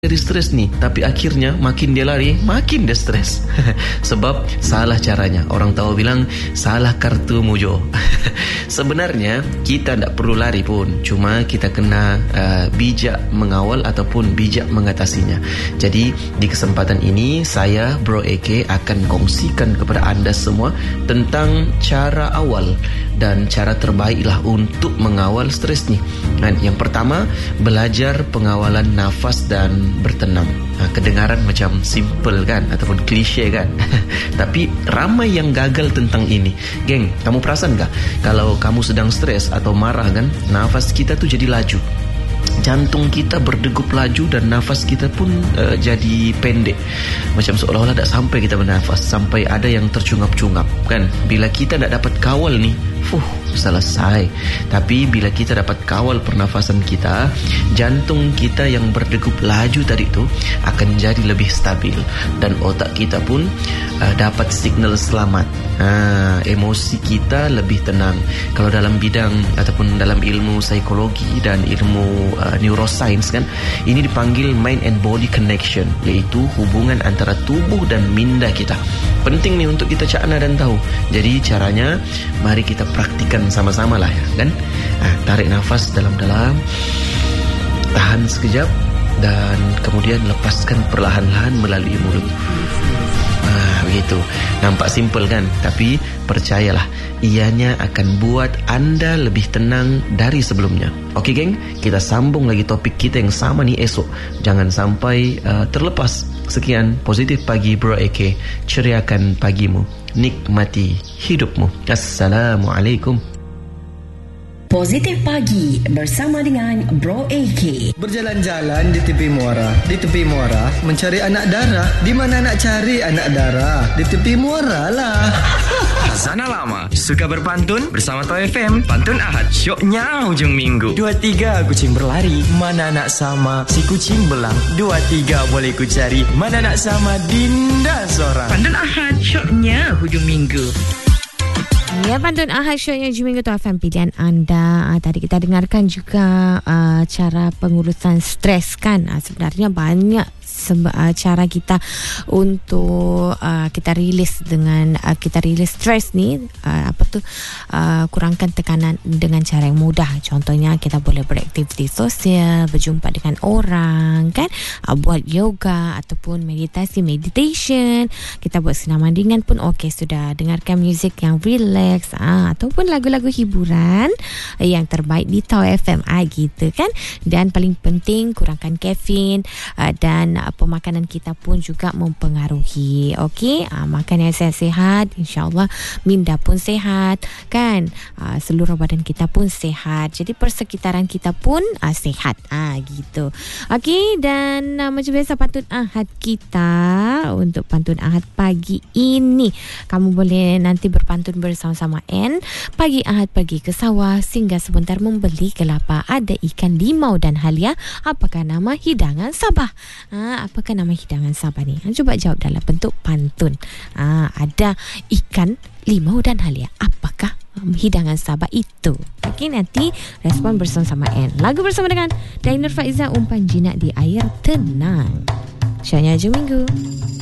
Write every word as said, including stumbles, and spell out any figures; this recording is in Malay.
dari stres nih, tapi akhirnya makin dia lari, makin dia stres. Sebab salah caranya. Orang tahu bilang salah kartu mujo. Sebenarnya kita tidak perlu lari pun, cuma kita kena uh, bijak mengawal ataupun bijak mengatasinya. Jadi di kesempatan ini saya Bro A K akan kongsikan kepada anda semua tentang cara awal dan cara terbaiklah untuk mengawal stres ni. Dan yang pertama, belajar pengawalan nafas dan bertenang. Ha, kedengaran macam simple kan, ataupun klise kan. Tapi ramai yang gagal tentang ini. Geng, kamu perasan tak? Kalau kamu sedang stres atau marah kan, nafas kita tu jadi laju. Jantung kita berdegup laju dan nafas kita pun uh, jadi pendek. Macam seolah-olah tak sampai kita bernafas, sampai ada yang tercungap-cungap kan. Bila kita tak dapat kawal ni, fuh, selesai. Tapi bila kita dapat kawal pernafasan kita, jantung kita yang berdegup laju tadi tu akan jadi lebih stabil dan otak kita pun uh, dapat signal selamat. Ha, emosi kita lebih tenang. Kalau dalam bidang ataupun dalam ilmu psikologi dan ilmu uh, neuroscience kan, ini dipanggil mind and body connection, iaitu hubungan antara tubuh dan minda kita. Penting ni untuk kita cakna dan tahu. Jadi caranya, mari kita praktikan sama-sama lah ya kan. Ha, tarik nafas dalam-dalam, tahan sekejap dan kemudian lepaskan perlahan-lahan melalui mulut. Ah, begitu. Nampak simple kan? Tapi percayalah, ianya akan buat anda lebih tenang dari sebelumnya. Okey geng, kita sambung lagi topik kita yang sama ni esok. Jangan sampai uh, terlepas. Sekian Positif Pagi Bro A K. Ceriakan pagimu, nikmati hidupmu. Assalamualaikum. Positif Pagi bersama dengan Bro A K. Berjalan-jalan di tepi muara. Di tepi muara mencari anak dara. Di mana nak cari anak dara? Di tepi muara lah. Sana lama suka berpantun bersama Toy F M. Pantun Ahad, syoknya hujung minggu. Dua tiga kucing berlari, mana nak sama si kucing belang. Dua tiga boleh ku cari, mana nak sama Dinda seorang. Pantun Ahad, syoknya hujung minggu. Ya, Pantun Ahad syoknya hujung minggu tu F M pilihan anda. Uh, tadi kita dengarkan juga uh, cara pengurusan stres kan. Uh, sebenarnya banyak seba- uh, cara kita untuk uh, kita rilis dengan uh, kita rilis stres ni, uh, apa tu uh, kurangkan tekanan dengan cara yang mudah. Contohnya kita boleh beraktiviti sosial, berjumpa dengan orang kan, uh, buat yoga ataupun meditasi meditation. Kita buat senaman ringan pun okey sudah. Dengarkan muzik yang relax, Ah, ataupun lagu-lagu hiburan yang terbaik di Tau F M ah, gitu kan. Dan paling penting kurangkan kafein ah, dan ah, pemakanan kita pun juga mempengaruhi. Okey, ah, makan yang sihat-sihat, insya-Allah minda pun sihat kan. Ah, seluruh badan kita pun sihat. Jadi persekitaran kita pun ah, sihat. Ah gitu. Okey, dan ah, macam biasa Pantun Ahad kita untuk Pantun Ahad pagi ini, kamu boleh nanti berpantun bersama sama N. Pagi Ahad pergi ke sawah, singgah sebentar membeli kelapa. Ada ikan limau dan halia. Apakah nama hidangan Sabah? Ha, apakah nama hidangan Sabah ni? Ha, cuba jawab dalam bentuk pantun. Ha, ada ikan limau dan halia. Apakah hidangan Sabah itu? Okey, nanti respon bersama-sama N. Lagu bersama dengan Dainur Faizah, Umpan Jinak di Air Tenang. Syahnya hujung minggu.